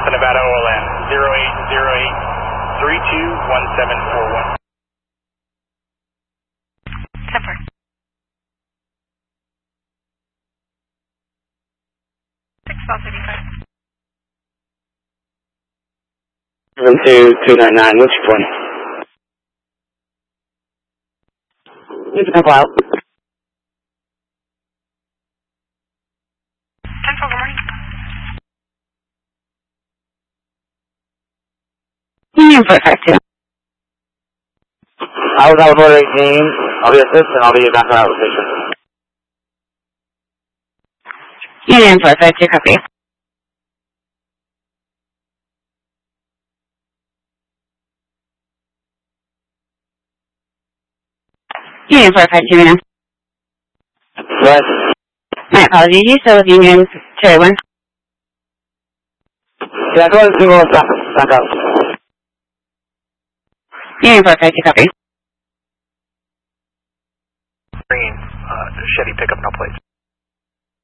Delta Nevada OLN 0808-321741. 10-4. 6-85. 72299, what's your point? You can go out. 10-4, good morning. Union 452. I was out with order 18. I'll be assistant. I'll be your background location. Union 452, copy. Union 452, ma'am. Yes. My apologies, you still with Union Cherry 1? Yeah, go ahead and single back out. Union 452, copy. Green, Chevy pickup, no plates.